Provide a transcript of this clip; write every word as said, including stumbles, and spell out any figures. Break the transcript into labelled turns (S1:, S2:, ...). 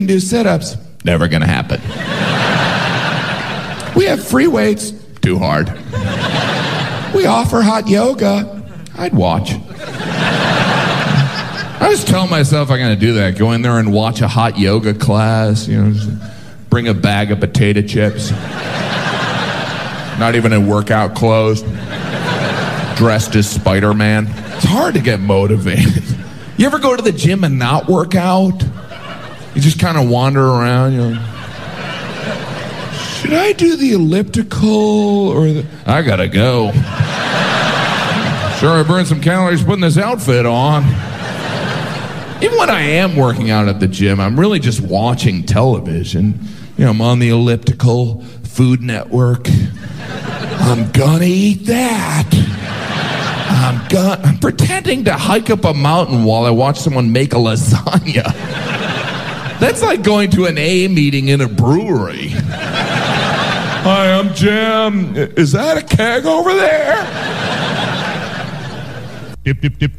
S1: do sit-ups. Never gonna happen. We have free weights. Too hard. We offer hot yoga. I'd watch. I was telling myself I'm gonna do that. Go in there and watch a hot yoga class. You know, bring a bag of potato chips. Not even in workout clothes. Dressed as Spider-Man. It's hard to get motivated. You ever go to the gym and not work out? You just kind of wander around, you know. Should I do the elliptical or the... I gotta go. Sure, I burned some calories putting this outfit on. Even when I am working out at the gym, I'm really just watching television. You know, I'm on the elliptical, Food Network. I'm gonna eat that. I'm gonna... I'm pretending to hike up a mountain while I watch someone make a lasagna. That's like going to an A meeting in a brewery. Hi, I'm Jim. Is that a keg over there? Dip, dip, dip, dip.